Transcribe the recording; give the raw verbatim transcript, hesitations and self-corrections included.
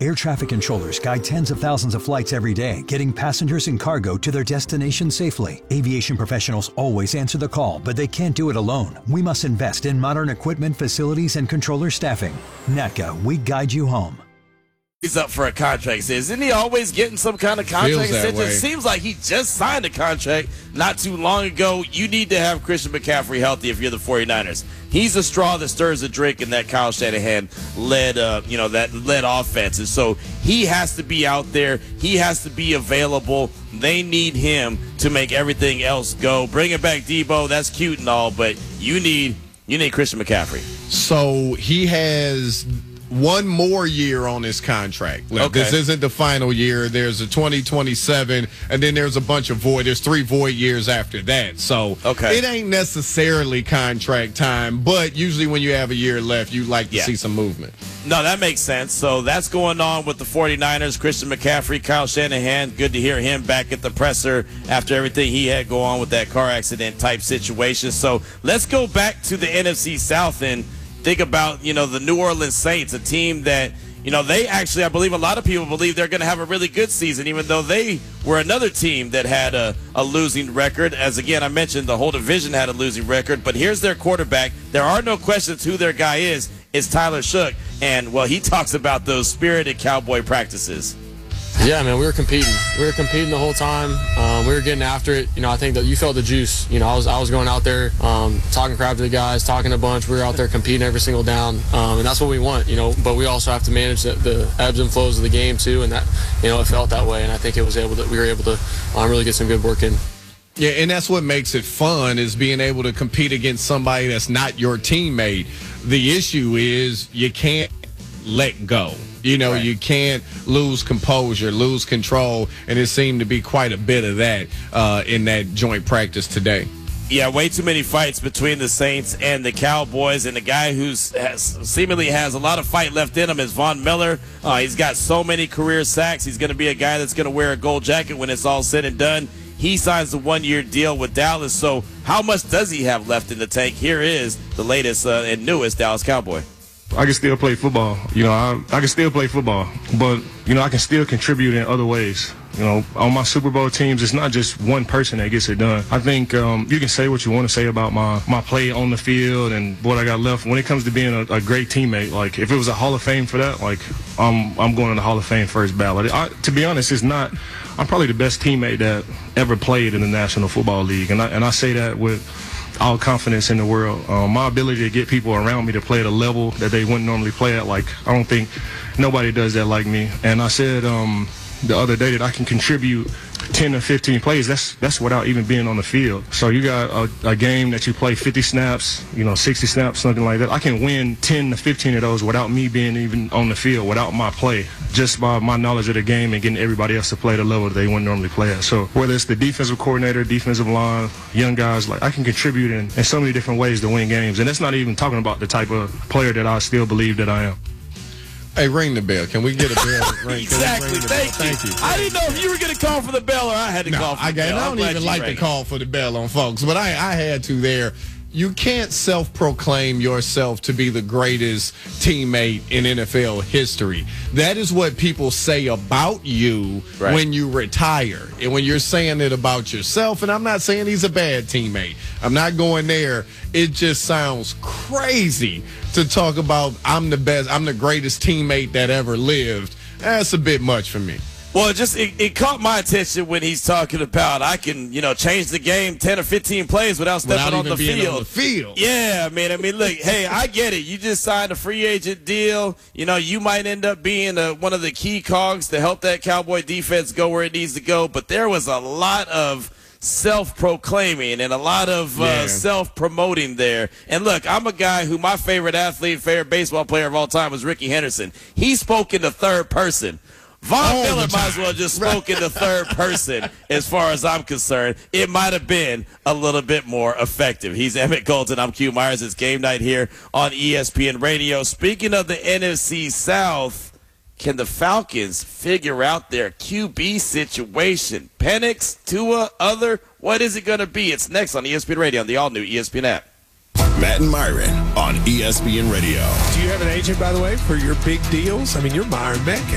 Air traffic controllers guide tens of thousands of flights every day, getting passengers and cargo to their destination safely. Aviation professionals always answer the call, but they can't do it alone. We must invest in modern equipment, facilities, and controller staffing. N A T C A, we guide you home. He's up for a contract. Isn't he always getting some kind of contract? It seems like he just signed a contract not too long ago. You need to have Christian McCaffrey healthy if you're the 49ers. He's the straw that stirs the drink in that Kyle Shanahan led, uh, you know, that led offense. And so he has to be out there. He has to be available. They need him to make everything else go. Bringing back Debo, that's cute and all, but you need you need Christian McCaffrey. So he has one more year on his contract. Look, okay. This isn't the final year. There's a twenty twenty-seven, and then there's a bunch of void. There's three void years after that. So okay. It ain't necessarily contract time, but usually when you have a year left, you like to yeah. see some movement. No, that makes sense. So that's going on with the 49ers. Christian McCaffrey, Kyle Shanahan. Good to hear him back at the presser after everything he had go on with that car accident type situation. So let's go back to the N F C South and think about, you know, the New Orleans Saints, a team that, you know, they actually, I believe a lot of people believe they're going to have a really good season, even though they were another team that had a, a losing record. As, again, I mentioned, the whole division had a losing record. But here's their quarterback. There are no questions who their guy is. It's Tyler Shough. And, well, he talks about those spirited Cowboy practices. Yeah, man, we were competing. We were competing the whole time. Um, we were getting after it. You know, I think that you felt the juice. You know, I was I was going out there, um, talking crap to the guys, talking a bunch. We were out there competing every single down, um, and that's what we want. You know, but we also have to manage the, the ebbs and flows of the game too, and that, you know, it felt that way. And I think it was able to. We were able to um, really get some good work in. Yeah, and that's what makes it fun, is being able to compete against somebody that's not your teammate. The issue is you can't let go. You know, right. You can't lose composure, lose control, and it seemed to be quite a bit of that uh, in that joint practice today. Yeah, way too many fights between the Saints and the Cowboys, and the guy who seemingly has a lot of fight left in him is Von Miller. Uh, he's got so many career sacks. He's going to be a guy that's going to wear a gold jacket when it's all said and done. He signs a one-year deal with Dallas, so how much does he have left in the tank? Here is the latest uh, and newest Dallas Cowboy. I can still play football. You know, I, I can still play football, but, you know, I can still contribute in other ways. You know, on my Super Bowl teams, it's not just one person that gets it done. I think um, you can say what you want to say about my, my play on the field and what I got left. When it comes to being a, a great teammate, like, if it was a Hall of Fame for that, like, I'm, I'm going to the Hall of Fame first ballot. I, to be honest, it's not – I'm probably the best teammate that ever played in the National Football League, and I, and I say that with – all confidence in the world. Um, my ability to get people around me to play at a level that they wouldn't normally play at, like, I don't think nobody does that like me. And I said um, the other day that I can contribute ten or fifteen plays. That's that's without even being on the field. So you got a, a game that you play fifty snaps, you know, sixty snaps, something like that. I can win ten to fifteen of those without me being even on the field, without my play, just by my knowledge of the game and getting everybody else to play at a level that they wouldn't normally play at. So whether it's the defensive coordinator, defensive line, young guys, like, I can contribute in, in so many different ways to win games. And that's not even talking about the type of player that I still believe that I am. Hey, ring the bell. Can we get a bell? Ring, exactly. Ring Thank, you. Thank you. I didn't know if you were going to call for the bell or I had to no, call for I the got, bell. I don't even like to call for the bell on folks, but I, I had to there. You can't self-proclaim yourself to be the greatest teammate in N F L history. That is what people say about you right. when you retire. And when you're saying it about yourself, and I'm not saying he's a bad teammate. I'm not going there. It just sounds crazy to talk about I'm the best, I'm the greatest teammate that ever lived. That's a bit much for me. Well, it just it, it caught my attention when he's talking about I can, you know, change the game ten or fifteen plays without stepping without on, the field. on the field. Yeah, man. I mean, look, hey, I get it. You just signed a free agent deal. You know, you might end up being a, one of the key cogs to help that Cowboy defense go where it needs to go. But there was a lot of self-proclaiming and a lot of uh, yeah. self-promoting there. And look, I'm a guy who my favorite athlete, favorite baseball player of all time was Ricky Henderson. He spoke in the third person. Von All Miller might as well just spoke in the third person as far as I'm concerned. It might have been a little bit more effective. He's Emmett Colton. I'm Q Myers. It's game night here on E S P N Radio. Speaking of the N F C South, can the Falcons figure out their Q B situation? Penix, Tua, other? What is it going to be? It's next on E S P N Radio on the all-new E S P N app. Matt and Myron on E S P N Radio. Do you have an agent, by the way, for your big deals? I mean, you're Myron Beck.